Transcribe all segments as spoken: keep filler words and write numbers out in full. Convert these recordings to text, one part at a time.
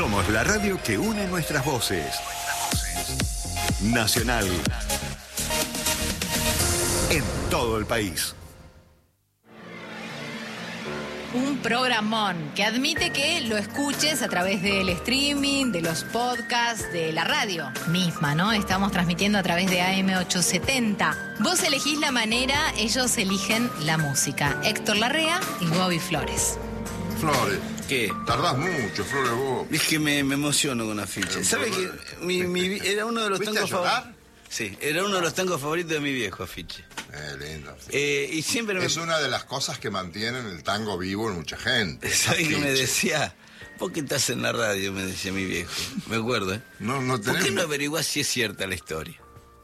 Somos la radio que une nuestras voces. Nacional. En todo el país. Un programón que admite que lo escuches a través del streaming, de los podcasts, de la radio misma, ¿no? Estamos transmitiendo a través de A M ochocientos setenta. Vos elegís la manera, ellos eligen la música. Héctor Larrea y Bobby Flores. Flores. ¿Qué? Tardás mucho, Flores, vos. Es que me, me emociono con afiche. ¿Sabe que mi, mi, era uno de los ¿Viste tangos a llorar? favoritos? Sí, era uno de los tangos favoritos de mi viejo, afiche. Eh, lindo. Sí. Eh, y siempre me... Es una de las cosas que mantienen el tango vivo en mucha gente. ¿Sabes qué me Afiche. decía? ¿Por qué estás en la radio? Me decía mi viejo. Me acuerdo, ¿eh? No, no ¿Por tenemos... qué no averiguás si es cierta la historia?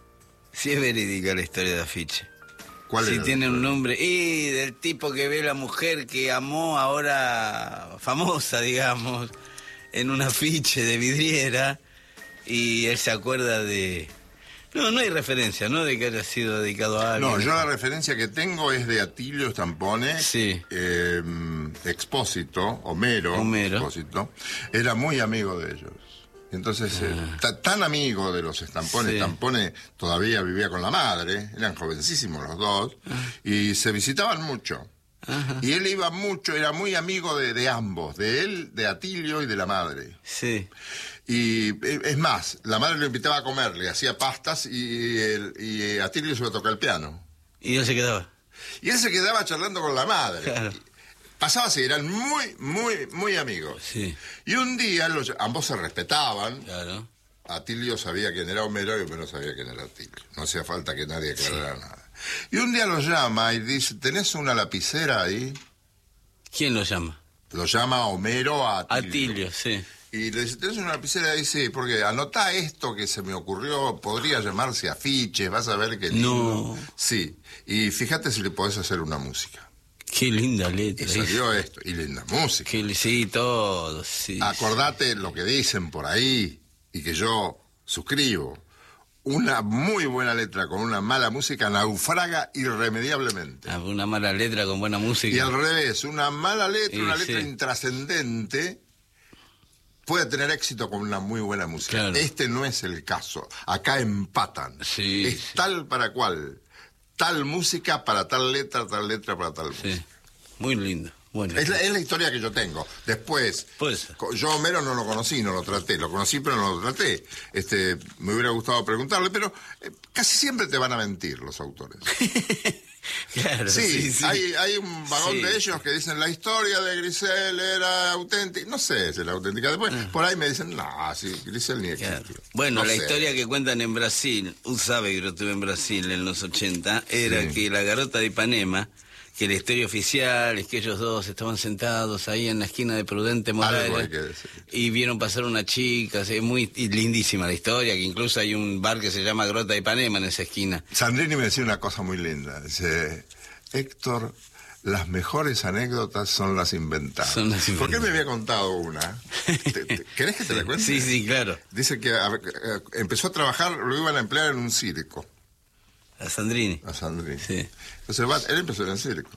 Si es verídica la historia de afiche. ¿Cuál Si era? tiene un nombre. Y del tipo que ve la mujer que amó, ahora famosa, digamos, en un afiche de vidriera, y él se acuerda de... No, no hay referencia, ¿no? De que haya sido dedicado a alguien. No, yo la referencia que tengo es de Atilio Stampone, Sí. eh, Expósito, Homero, Homero. Expósito, era muy amigo de ellos. Entonces, eh, ta- tan amigo de los Stampone, Sí. Stampone todavía vivía con la madre, eran jovencísimos los dos, y se visitaban mucho. Ajá. Y él iba mucho, era muy amigo de, de ambos, de él, de Atilio y de la madre. Sí. Y eh, es más, la madre lo invitaba a comer, le hacía pastas y, el, y eh, Atilio se iba a tocar el piano. Y él se quedaba. Y él se quedaba charlando con la madre. Claro. Pasaba así, eran muy, muy, muy amigos. Sí. Y un día los, ambos se respetaban. Claro. Atilio sabía quién era Homero y Homero sabía quién era Atilio. No hacía falta que nadie aclarara nada. Y un día lo llama y dice, ¿tenés una lapicera ahí? ¿Quién lo llama? Lo llama Homero a Atilio. Atilio, sí. Y le dice, ¿tenés una lapicera ahí? Sí, porque anotá esto que se me ocurrió, podría llamarse afiches, vas a ver qué lindo. No. Sí, y fíjate si le podés hacer una música. Qué linda letra. Y salió esto, y linda música. Qué, sí, todo, sí. Acordate lo que dicen por ahí, y que yo suscribo. Una muy buena letra con una mala música naufraga irremediablemente. Ah, una mala letra con buena música. Y al revés, una mala letra, Y una sí. letra intrascendente, puede tener éxito con una muy buena música. Claro. Este no es el caso. Acá empatan. Sí, es sí. tal para cual. Tal música para tal letra, tal letra para tal música. Sí. Muy lindo. Bueno. Es la, es la historia que yo tengo. Después, Puede ser. co- yo a Homero no lo conocí, no lo traté. Lo conocí, pero no lo traté. Este, me hubiera gustado preguntarle, pero eh, casi siempre te van a mentir los autores. Claro, Sí, sí, sí. Hay, hay un vagón Sí. de ellos que dicen la historia de Grisel era auténtica. No sé si era auténtica. Después, por ahí me dicen, no, sí, Grisel ni Claro. existió. Bueno, No la sé. historia que cuentan en Brasil, usted sabe que yo estuve en Brasil en los ochenta, era Sí. que la garota de Ipanema, que la historia oficial es que ellos dos estaban sentados ahí en la esquina de Prudente Algo hay Morales que decir. y vieron pasar una chica, es muy y lindísima la historia, que incluso hay un bar que se llama Grota de Ipanema en esa esquina. Sandrini me decía una cosa muy linda. Dice, Héctor, las mejores anécdotas son las inventadas. Son las inventadas. ¿Por qué me había contado una? ¿Te- te- ¿Querés que te la cuente? Sí, sí, claro. Dice que a ver, eh, empezó a trabajar, lo iban a emplear en un circo, A Sandrini. a Sandrini. Sí. Entonces va, él empezó en el circo.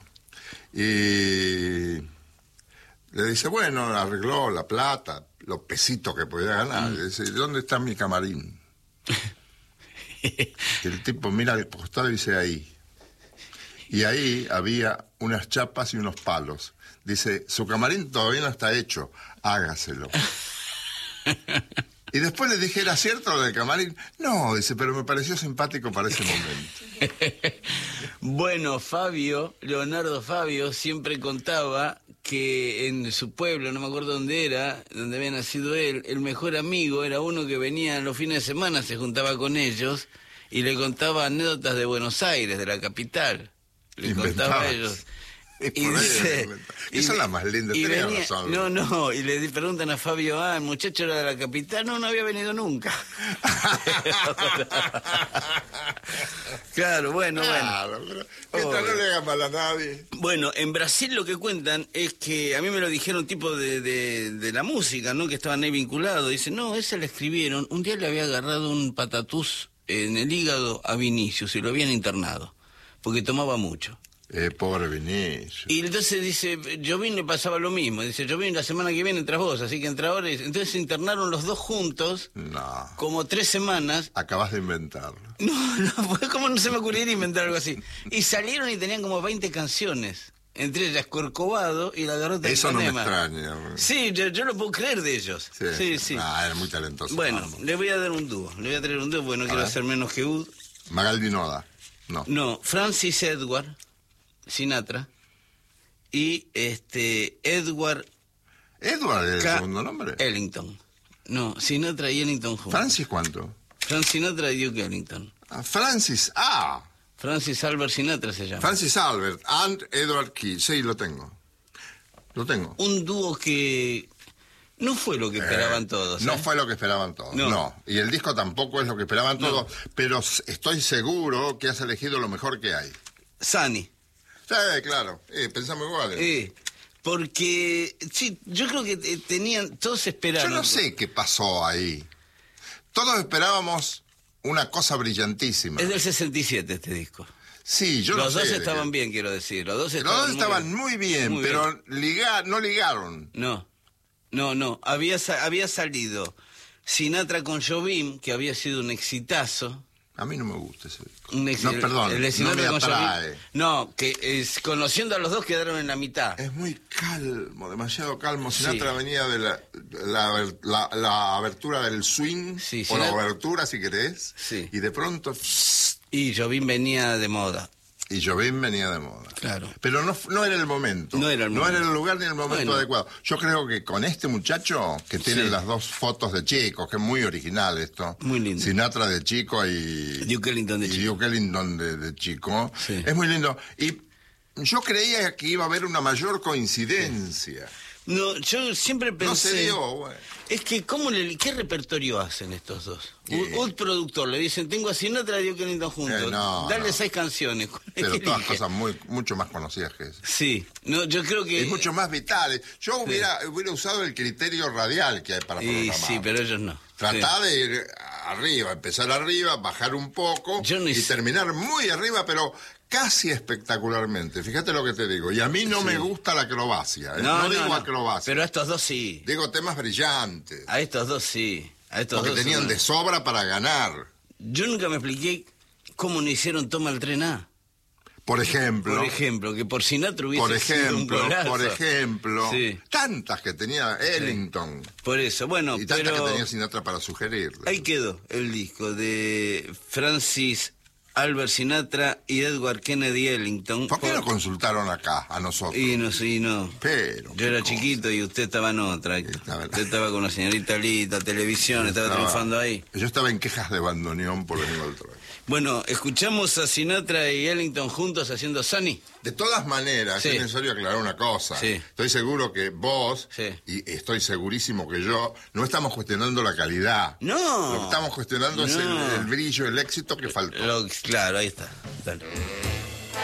Y le dice, bueno, arregló la plata, los pesitos que podía ganar. Mm. Le dice, ¿dónde está mi camarín? Y el tipo mira al costado y dice, ahí. Y ahí había unas chapas y unos palos. Dice, su camarín todavía no está hecho, hágaselo. Y después le dije, ¿era cierto lo del camarín? No, dice, pero me pareció simpático para ese momento. Bueno, Fabio, Leonardo Fabio, siempre contaba que en su pueblo, no me acuerdo dónde era, donde había nacido él, el mejor amigo era uno que venía los fines de semana, se juntaba con ellos y le contaba anécdotas de Buenos Aires, de la capital. Le contaba a ellos. Y, Y por ahí dice, inventa- y Esa es ve- la más linda, y tenía venía- razón. No, no, y le di- preguntan a Fabio, ah, el muchacho era de la capital, no, no había venido nunca. Claro, bueno, bueno. Claro, pero mientras no le hagan mal a nadie. Bueno, en Brasil lo que cuentan es que a mí me lo dijeron tipo de, de, de la música, ¿no? Que estaban ahí vinculados. Dicen, no, ese la escribieron. Un día le había agarrado un patatús en el hígado a Vinicius y lo habían internado, porque tomaba mucho. Eh, pobre Vinicio. Y entonces dice, Jobim le pasaba lo mismo. Dice, Jobim la semana que viene entras vos, así que entra ahora. Y entonces se internaron los dos juntos, No. como tres semanas. Acabas de inventarlo. No, no, pues cómo no se me ocurriría inventar algo así. Y salieron y tenían como veinte canciones. Entre ellas Corcovado y La Garota de Eso no me Ipanema. extraña. Sí, yo, yo lo puedo creer de ellos. Sí, sí. sí. Ah, era muy talentoso. Bueno, vamos. le voy a dar un dúo. Le voy a traer un dúo porque no quiero ver. hacer menos que Ud. Magaldi Noda. No. No, Francis Edward Sinatra y este Edward Edward es el K. segundo nombre. Ellington. No, Sinatra y Ellington juntos. Francis, ¿cuánto? Frank Sinatra y Duke Ellington. Ah, Francis. Ah. Francis Albert Sinatra se llama. Francis Albert and Edward Key. Sí, lo tengo. Lo tengo. Un dúo que no fue lo que esperaban Eh, todos. No ¿eh? fue lo que esperaban todos. No. No. Y el disco tampoco es lo que esperaban No. todos. Pero s- estoy seguro que has elegido lo mejor que hay. Sunny. Sí, claro. Eh, pensamos igual. Eh, porque, sí, yo creo que eh, tenían, todos Yo esperaron. no sé qué pasó ahí. Todos esperábamos una cosa brillantísima. Es del sesenta y siete este disco. Sí, yo Los no dos sé. estaban bien, quiero decir. Los dos Los estaban, dos muy estaban bien. muy bien, Muy pero liga- no ligaron. No, no, no. Había, sa- había salido Sinatra con Jobim, que había sido un exitazo. A mí no me gusta ese disco. Un ex- No, perdón, el de no Sinatra me con Jobim. atrae. No, que es, conociendo a los dos quedaron en la mitad. Es muy calmo, demasiado calmo. Sí. Sinatra venía de la, la, la- la abertura del swing, Sí, o la Sinatra- abertura si querés, Sí. y de pronto... pss, Y Jobim venía de moda. y Jobim venía de moda. Claro. Pero no, no era el momento. No era el No momento. era el lugar ni el momento Bueno. adecuado. Yo creo que con este muchacho, que tiene Sí. las dos fotos de chicos, que es muy original esto. Muy lindo. Sinatra de chico y... Duke Ellington de y chico. Duke Ellington de, de chico. Sí. Es muy lindo. Y yo creía que iba a haber una mayor coincidencia. No, yo siempre pensé... No se dio, güey. Es que, ¿cómo le, ¿qué repertorio hacen estos dos? ¿Qué? Un, un productor le dicen, tengo a Sinatra y Duke Ellington juntos. Eh, no, Dale no. seis canciones. Pero ¿Qué todas elige? cosas muy, mucho más conocidas que eso. Sí, no, yo creo que... Y mucho más vitales. Yo hubiera, hubiera usado el criterio radial que hay para Y programar. sí, pero ellos no. Tratar Sí. de ir arriba, empezar arriba, bajar un poco Yo no y hice- terminar muy arriba, pero casi espectacularmente. Fíjate lo que te digo. Y a mí no Sí. me gusta la acrobacia. ¿eh? No, digo acrobacia. Pero a estos dos sí. Digo temas brillantes. A estos dos sí. A estos Porque dos tenían sí. de sobra para ganar. Yo nunca me expliqué cómo no hicieron Toma el Tren A. Por ejemplo. Por ejemplo, que por Sinatra hubiese Por sido un ejemplo, golazo. por ejemplo. Sí. Tantas que tenía Ellington. Por eso, bueno, Y tantas pero que tenía Sinatra para sugerirle. ahí quedó el disco de Francis Albert Sinatra y Edward Kennedy Ellington. ¿Por qué Por- no consultaron acá a nosotros? Y no sé, y no. Pero, Yo era qué cosa. chiquito y usted estaba en otra. Estaba- Usted estaba con la señorita Lita, televisión, estaba, Estaba- triunfando ahí. Yo estaba en quejas de bandoneón por el otro. Bueno, escuchamos a Sinatra y Ellington juntos haciendo Sunny. De todas maneras, Sí. es necesario aclarar una cosa. Sí. Estoy seguro que vos, Sí. y estoy segurísimo que yo, no estamos cuestionando la calidad. No. Lo que estamos cuestionando es el, No. el brillo, el éxito que faltó. Lo- claro, ahí está. Dale.